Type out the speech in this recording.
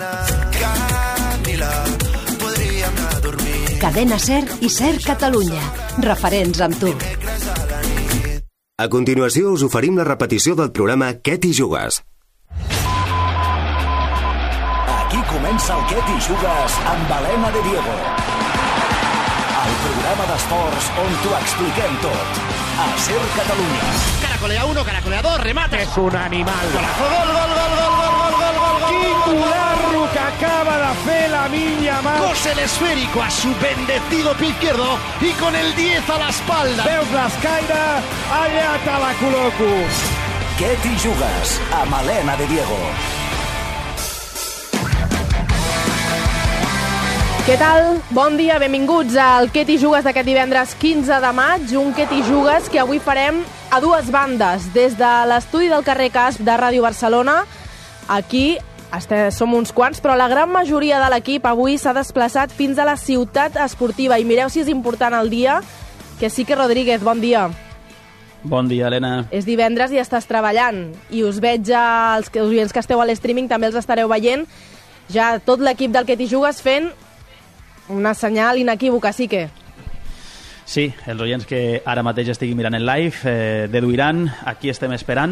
Cadena SER i SER Catalunya. Referents amb tu. A continuació us oferim la repetició del programa Què t'hi jugues? Aquí comença el Què t'hi jugues amb Helena de Diego. El programa d'esports on t'ho expliquem tot. A SER Catalunya. Caracolea 1, caracolea 2, remate. És un animal. Golazo, gol. Quin colarro que acaba de fer Lamine Yamal. Cose el esférico a su bendecido pie izquierdo y con el 10 a la espalda. Veus l'escaire? Allà te la col·loco. Què t'hi jugues amb Helena de Diego. Què tal? Bon dia, benvinguts al Què t'hi jugues d'aquest divendres 15 de maig, un Què t'hi jugues que avui farem a dues bandes, des de l'estudi del carrer Casp de Ràdio Barcelona. Aquí som uns quants, però la gran majoria de l'equip avui s'ha desplaçat fins a la ciutat esportiva, i mireu si és important el dia, que sí que Rodríguez, bon dia. Bon dia, Helena. És divendres i estàs treballant, i us veig ja, els oients que esteu a l'streaming també els estareu veient, ja tot l'equip del Què t'hi jugues fent una senyal inequívoca, sí que... Sí, els oients que ara mateix estiguin mirant el live deduiran, aquí estem esperant.